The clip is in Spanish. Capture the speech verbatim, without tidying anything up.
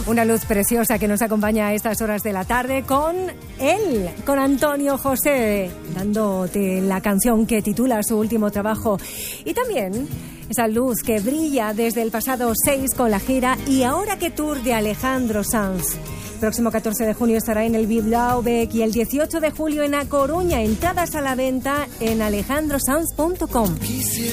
Una luz preciosa que nos acompaña a estas horas de la tarde con él, con Antonio José, dándote la canción que titula su último trabajo. Y también esa luz que brilla desde el pasado seis con la gira Y ahora que tour de Alejandro Sanz. Próximo catorce de junio estará en el Bilbao Beck y el dieciocho de julio en A Coruña. Entradas a la venta en alejandro sanz punto com.